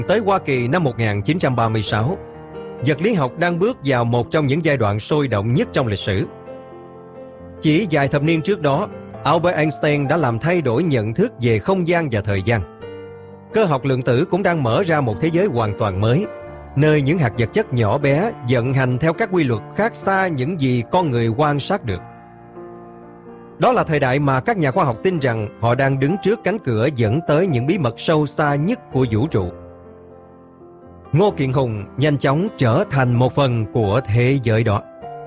Tới Hoa Kỳ năm 1936, vật lý học đang bước vào một trong những giai đoạn sôi động nhất trong lịch sử. Chỉ vài thập niên trước đó, Albert Einstein đã làm thay đổi nhận thức về không gian và thời gian. Cơ học lượng tử cũng đang mở ra một thế giới hoàn toàn mới, nơi những hạt vật chất nhỏ bé vận hành theo các quy luật khác xa những gì con người quan sát được. Đó là thời đại mà các nhà khoa học tin rằng họ đang đứng trước cánh cửa dẫn tới những bí mật sâu xa nhất của vũ trụ. Ngô Kiện Hùng nhanh chóng trở thành một phần của thế giới đó.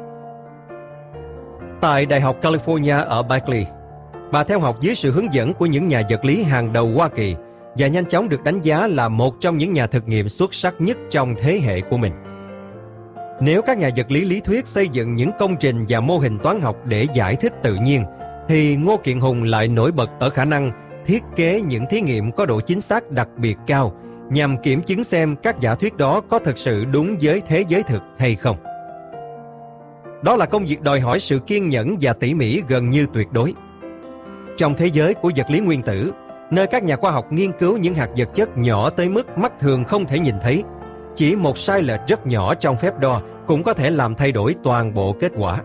Tại Đại học California ở Berkeley, bà theo học dưới sự hướng dẫn của những nhà vật lý hàng đầu Hoa Kỳ và nhanh chóng được đánh giá là một trong những nhà thực nghiệm xuất sắc nhất trong thế hệ của mình. Nếu các nhà vật lý lý thuyết xây dựng những công trình và mô hình toán học để giải thích tự nhiên, thì Ngô Kiện Hùng lại nổi bật ở khả năng thiết kế những thí nghiệm có độ chính xác đặc biệt cao nhằm kiểm chứng xem các giả thuyết đó có thực sự đúng với thế giới thực hay không. Đó là công việc đòi hỏi sự kiên nhẫn và tỉ mỉ gần như tuyệt đối. Trong thế giới của vật lý nguyên tử, nơi các nhà khoa học nghiên cứu những hạt vật chất nhỏ tới mức mắt thường không thể nhìn thấy, chỉ một sai lệch rất nhỏ trong phép đo cũng có thể làm thay đổi toàn bộ kết quả.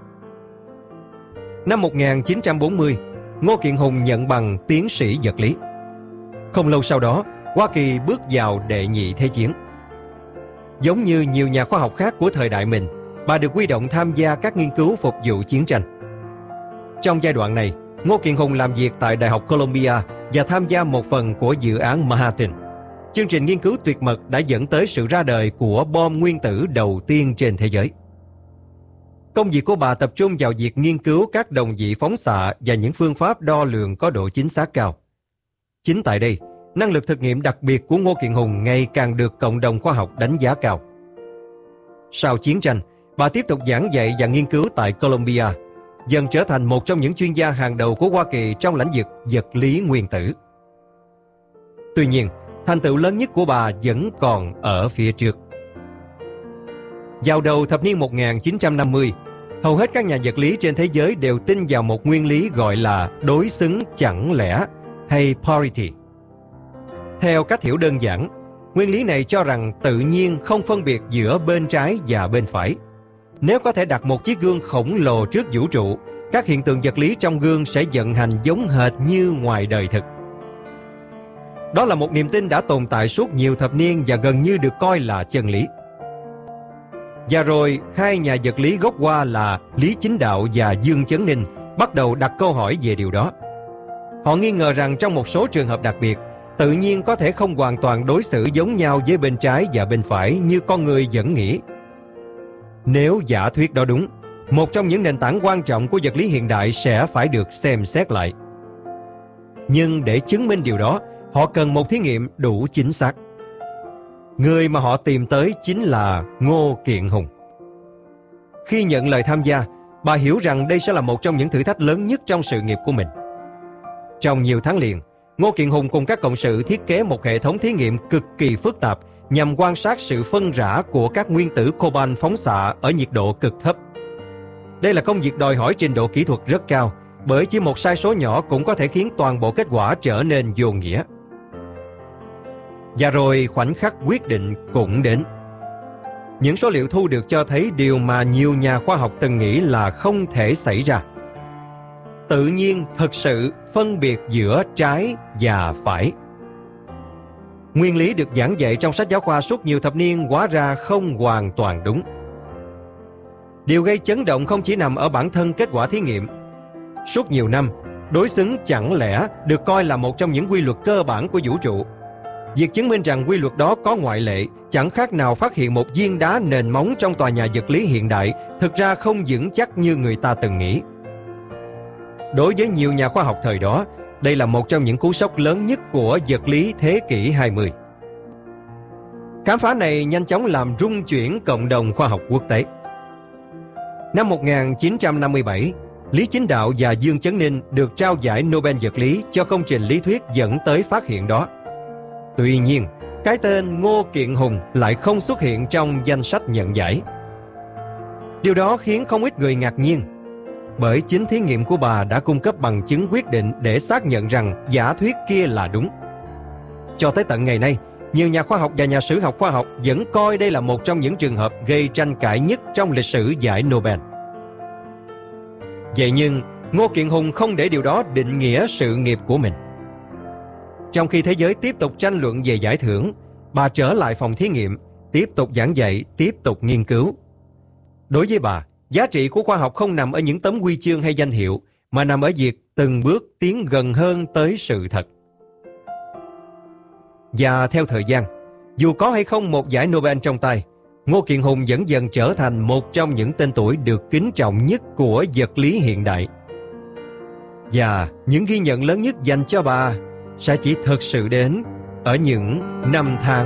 Năm 1940, Ngô Kiện Hùng nhận bằng tiến sĩ vật lý. Không lâu sau đó, Hoa Kỳ bước vào đệ nhị thế chiến. Giống như nhiều nhà khoa học khác của thời đại mình, bà được huy động tham gia các nghiên cứu phục vụ chiến tranh. Trong giai đoạn này, Ngô Kiện Hùng làm việc tại Đại học Columbia và tham gia một phần của dự án Manhattan, chương trình nghiên cứu tuyệt mật đã dẫn tới sự ra đời của bom nguyên tử đầu tiên trên thế giới. Công việc của bà tập trung vào việc nghiên cứu các đồng vị phóng xạ và những phương pháp đo lường có độ chính xác cao. Chính tại đây, năng lực thực nghiệm đặc biệt của Ngô Kiện Hùng ngày càng được cộng đồng khoa học đánh giá cao. Sau chiến tranh, bà tiếp tục giảng dạy và nghiên cứu tại Columbia, dần trở thành một trong những chuyên gia hàng đầu của Hoa Kỳ trong lĩnh vực vật lý nguyên tử. Tuy nhiên, thành tựu lớn nhất của bà vẫn còn ở phía trước. Vào đầu thập niên 1950, hầu hết các nhà vật lý trên thế giới đều tin vào một nguyên lý gọi là đối xứng chẳng lẽ hay parity. Theo cách hiểu đơn giản, nguyên lý này cho rằng tự nhiên không phân biệt giữa bên trái và bên phải. Nếu có thể đặt một chiếc gương khổng lồ trước vũ trụ, các hiện tượng vật lý trong gương sẽ vận hành giống hệt như ngoài đời thực. Đó là một niềm tin đã tồn tại suốt nhiều thập niên và gần như được coi là chân lý. Và rồi, hai nhà vật lý gốc Hoa là Lý Chính Đạo và Dương Chấn Ninh bắt đầu đặt câu hỏi về điều đó. Họ nghi ngờ rằng trong một số trường hợp đặc biệt, tự nhiên có thể không hoàn toàn đối xử giống nhau với bên trái và bên phải như con người vẫn nghĩ. Nếu giả thuyết đó đúng, một trong những nền tảng quan trọng của vật lý hiện đại sẽ phải được xem xét lại. Nhưng để chứng minh điều đó, họ cần một thí nghiệm đủ chính xác. Người mà họ tìm tới chính là Ngô Kiện Hùng. Khi nhận lời tham gia, bà hiểu rằng đây sẽ là một trong những thử thách lớn nhất trong sự nghiệp của mình. Trong nhiều tháng liền, Ngô Kiện Hùng cùng các cộng sự thiết kế một hệ thống thí nghiệm cực kỳ phức tạp nhằm quan sát sự phân rã của các nguyên tử coban phóng xạ ở nhiệt độ cực thấp. Đây là công việc đòi hỏi trình độ kỹ thuật rất cao, bởi chỉ một sai số nhỏ cũng có thể khiến toàn bộ kết quả trở nên vô nghĩa. Và rồi khoảnh khắc quyết định cũng đến. Những số liệu thu được cho thấy điều mà nhiều nhà khoa học từng nghĩ là không thể xảy ra. Tự nhiên thực sự phân biệt giữa trái và phải. Nguyên lý được giảng dạy trong sách giáo khoa suốt nhiều thập niên hóa ra không hoàn toàn đúng. Điều gây chấn động không chỉ nằm ở bản thân kết quả thí nghiệm. Suốt nhiều năm, đối xứng chẳng lẽ được coi là một trong những quy luật cơ bản của vũ trụ. Việc chứng minh rằng quy luật đó có ngoại lệ chẳng khác nào phát hiện một viên đá nền móng trong tòa nhà vật lý hiện đại thực ra không vững chắc như người ta từng nghĩ. Đối với nhiều nhà khoa học thời đó, đây là một trong những cú sốc lớn nhất của vật lý thế kỷ 20. Khám phá này nhanh chóng làm rung chuyển cộng đồng khoa học quốc tế. Năm 1957, Lý Chính Đạo và Dương Chấn Ninh được trao giải Nobel vật lý cho công trình lý thuyết dẫn tới phát hiện đó. Tuy nhiên, cái tên Ngô Kiện Hùng lại không xuất hiện trong danh sách nhận giải. Điều đó khiến không ít người ngạc nhiên, bởi chính thí nghiệm của bà đã cung cấp bằng chứng quyết định để xác nhận rằng giả thuyết kia là đúng. Cho tới tận ngày nay, nhiều nhà khoa học và nhà sử học khoa học vẫn coi đây là một trong những trường hợp gây tranh cãi nhất trong lịch sử giải Nobel. Vậy nhưng, Ngô Kiện Hùng không để điều đó định nghĩa sự nghiệp của mình. Trong khi thế giới tiếp tục tranh luận về giải thưởng, bà trở lại phòng thí nghiệm, tiếp tục giảng dạy, tiếp tục nghiên cứu. Đối với bà, giá trị của khoa học không nằm ở những tấm huy chương hay danh hiệu, mà nằm ở việc từng bước tiến gần hơn tới sự thật. Và theo thời gian, dù có hay không một giải Nobel trong tay, Ngô Kiện Hùng vẫn dần trở thành một trong những tên tuổi được kính trọng nhất của vật lý hiện đại. Và những ghi nhận lớn nhất dành cho bà sẽ chỉ thực sự đến ở những năm tháng